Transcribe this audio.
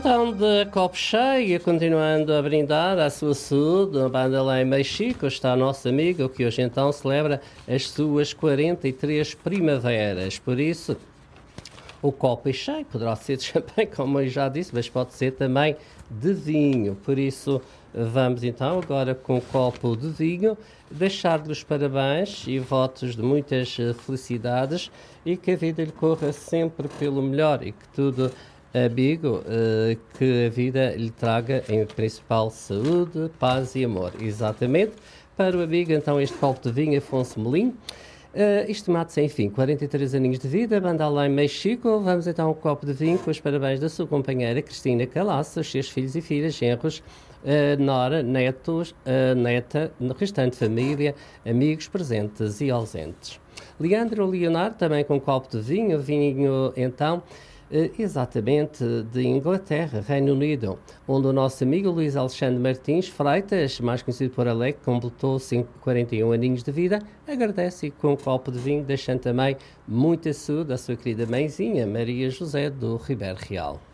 Então, de copo cheio, continuando a brindar à sua saúde, a banda lá em Mexico, está nosso amigo que hoje então celebra as suas 43 primaveras. Por isso, o copo é cheio, poderá ser de champanhe, como eu já disse, mas pode ser também de vinho. Por isso, vamos então agora com o copo de vinho deixar-lhe os parabéns e votos de muitas felicidades e que a vida lhe corra sempre pelo melhor e que tudo, amigo, que a vida lhe traga em principal saúde, paz e amor. Exatamente. Para o amigo, então, este copo de vinho Afonso Melim. Isto mata-se, enfim, 43 aninhos de vida, banda lá em Mexico. Vamos então ao copo de vinho com os parabéns da sua companheira Cristina Calaça, os seus filhos e filhas, genros, nora, netos, neta, restante família, amigos presentes e ausentes. Leandro Leonardo, também com um copo de vinho então, exatamente de Inglaterra, Reino Unido, onde o nosso amigo Luís Alexandre Martins Freitas, mais conhecido por Alec, completou 41 aninhos de vida, agradece e com um copo de vinho, deixando também muita saúde à sua querida mãezinha, Maria José do Ribeiro Real.